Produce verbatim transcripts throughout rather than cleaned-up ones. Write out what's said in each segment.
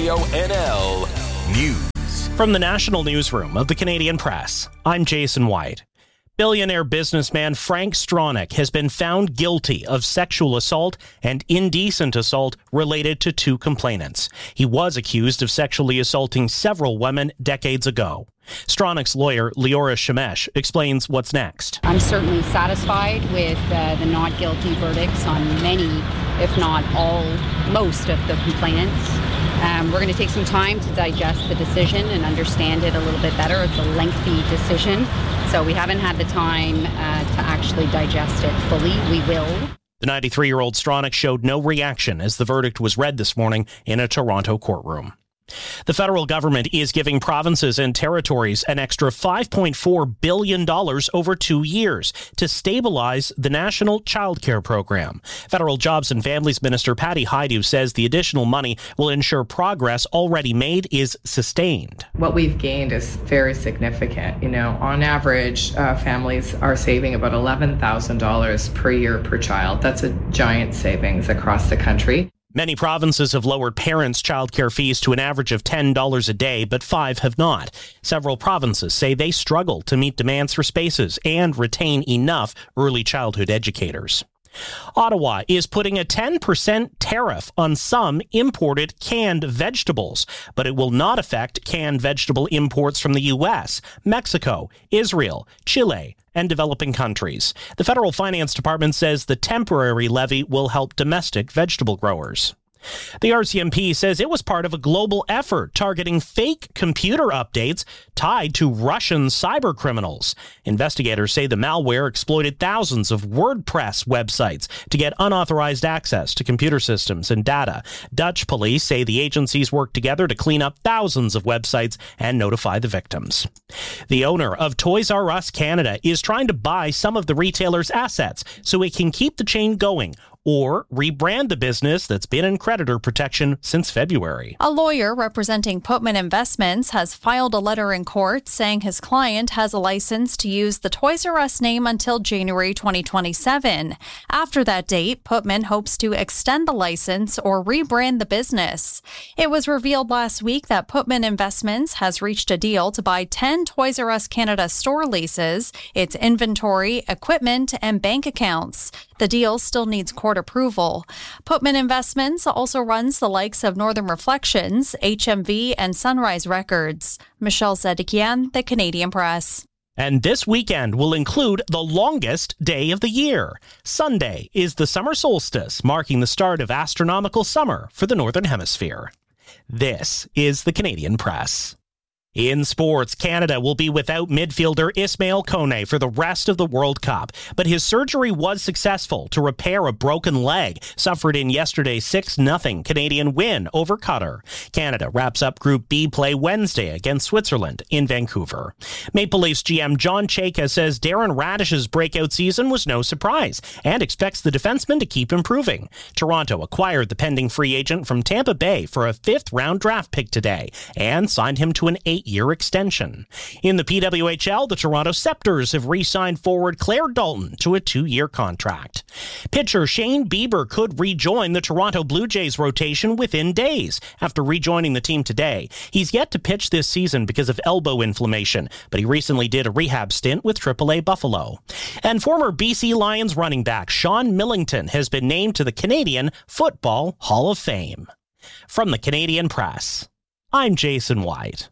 Radio N L News. From the National Newsroom of the Canadian Press, I'm Jason White. Billionaire businessman Frank Stronach has been found guilty of sexual assault and indecent assault related to two complainants. He was accused of sexually assaulting several women decades ago. Stronach's lawyer, Leora Shemesh, explains what's next. I'm certainly satisfied with uh, the not guilty verdicts on many, if not all, most of the complainants. Um, we're going to take some time to digest the decision and understand it a little bit better. It's a lengthy decision, so we haven't had the time uh, to actually digest it fully. We will. The ninety-three-year-old Stronach showed no reaction as the verdict was read this morning in a Toronto courtroom. The federal government is giving provinces and territories an extra five point four billion dollars over two years to stabilize the National Child Care Program. Federal Jobs and Families Minister Patty Hajdu says the additional money will ensure progress already made is sustained. What we've gained is very significant. You know, on average, uh, families are saving about eleven thousand dollars per year per child. That's a giant savings across the country. Many provinces have lowered parents' childcare fees to an average of ten dollars a day, but five have not. Several provinces say they struggle to meet demands for spaces and retain enough early childhood educators. Ottawa is putting a ten percent tariff on some imported canned vegetables, but it will not affect canned vegetable imports from the U S, Mexico, Israel, Chile, and developing countries. The Federal Finance Department says the temporary levy will help domestic vegetable growers. The R C M P says it was part of a global effort targeting fake computer updates tied to Russian cyber criminals. Investigators say the malware exploited thousands of WordPress websites to get unauthorized access to computer systems and data. Dutch police say the agencies worked together to clean up thousands of websites and notify the victims. The owner of Toys R Us Canada is trying to buy some of the retailer's assets so it can keep the chain going, or rebrand the business that's been in creditor protection since February. A lawyer representing Putman Investments has filed a letter in court saying his client has a license to use the Toys R Us name until January twenty twenty-seven. After that date, Putman hopes to extend the license or rebrand the business. It was revealed last week that Putman Investments has reached a deal to buy ten Toys R Us Canada store leases, its inventory, equipment, and bank accounts. The deal still needs court approval. Putman Investments also runs the likes of Northern Reflections, H M V, and Sunrise Records. Michelle Zedekian, The Canadian Press. And this weekend will include the longest day of the year. Sunday is the summer solstice, marking the start of astronomical summer for the Northern Hemisphere. This is The Canadian Press. In sports, Canada will be without midfielder Ismail Kone for the rest of the World Cup, but his surgery was successful to repair a broken leg suffered in yesterday's six nothing Canadian win over Qatar. Canada wraps up Group B play Wednesday against Switzerland in Vancouver. Maple Leafs G M John Chayka says Darren Radish's breakout season was no surprise and expects the defenseman to keep improving. Toronto acquired the pending free agent from Tampa Bay for a fifth-round draft pick today and signed him to an eight year extension. In the P W H L, the Toronto Scepters have re-signed forward Claire Dalton to a two-year contract. Pitcher Shane Bieber could rejoin the Toronto Blue Jays rotation within days after rejoining the team today. He's yet to pitch this season because of elbow inflammation, but he recently did a rehab stint with triple A Buffalo. And former B C Lions running back Sean Millington has been named to the Canadian Football Hall of Fame. From the Canadian Press, I'm Jason White.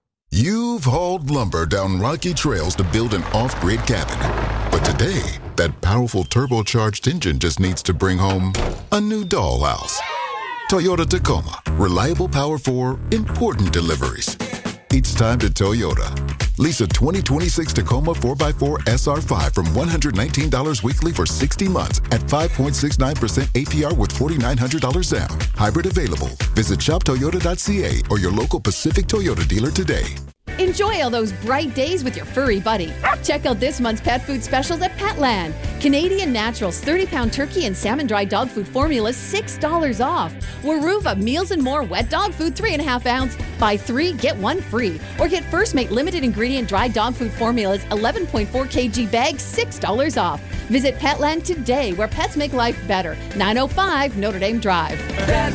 You've hauled lumber down rocky trails to build an off-grid cabin. But today, that powerful turbocharged engine just needs to bring home a new dollhouse. Toyota Tacoma. Reliable power for important deliveries. It's time to Toyota. Lease a twenty twenty-six Tacoma four by four S R five from one hundred nineteen dollars weekly for sixty months at five point six nine percent A P R with four thousand nine hundred dollars down. Hybrid available. Visit shop toyota dot c a or your local Pacific Toyota dealer today. Enjoy all those bright days with your furry buddy. Check out this month's pet food specials at Petland. Canadian Naturals thirty pound turkey and salmon dry dog food formulas six dollars off. Weruva Meals and More wet dog food three and a half ounce. Buy three, get one free. Or get First Mate limited ingredient dry dog food formulas eleven point four kilogram bag six dollars off. Visit Petland today where pets make life better. nine oh five Notre Dame Drive.